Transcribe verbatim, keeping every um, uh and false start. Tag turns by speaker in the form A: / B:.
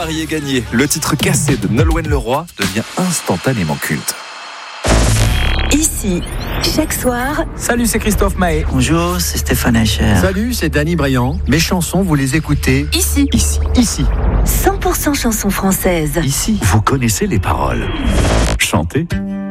A: pari est gagné. Le titre cassé de Nolwenn Leroy devient instantanément culte.
B: Ici, chaque soir.
C: Salut, c'est Christophe Maé.
D: Bonjour, c'est Stéphane Echer.
E: Salut, c'est Danny Briand. Mes chansons, vous les écoutez
B: Ici.
E: Ici. Ici.
B: cent pour cent chansons françaises.
A: Ici, vous connaissez les paroles. Chantez.